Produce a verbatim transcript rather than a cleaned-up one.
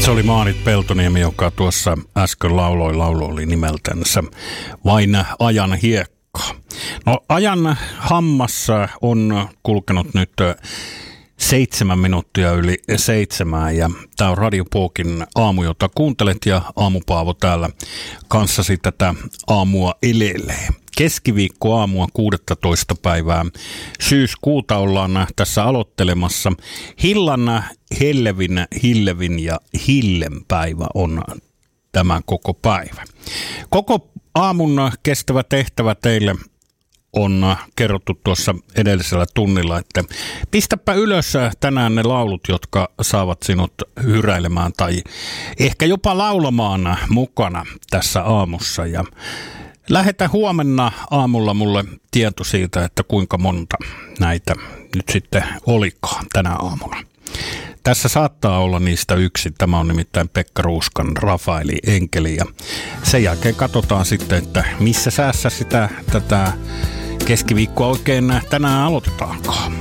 Se oli Maarit Peltoniemi, joka tuossa äsken lauloi. Laulu oli nimeltänsä Vain ajan hiekka. No, ajan hammassa on kulkenut nyt seitsemän minuuttia yli seitsemään ja tämä on Radio Pookin aamu, jota kuuntelet ja Aamupaavo täällä kanssasi tätä aamua elelee. Keskiviikko aamua kuudettoista päivää syyskuuta ollaan tässä aloittelemassa. Hillan, Hellevin, Hillevin ja Hillen päivä on tämä koko päivä. Koko aamun kestävä tehtävä teille on kerrottu tuossa edellisellä tunnilla, että pistäpä ylös tänään ne laulut, jotka saavat sinut hyräilemään tai ehkä jopa laulamaan mukana tässä aamussa. Ja lähetä huomenna aamulla mulle tieto siitä, että kuinka monta näitä nyt sitten olikaan tänä aamuna. Tässä saattaa olla niistä yksi. Tämä on nimittäin Pekka Ruuskan Rafaeli Enkeli. Ja sen jälkeen katsotaan sitten, että missä säässä sitä tätä keskiviikkoa oikein tänään aloitetaankaan.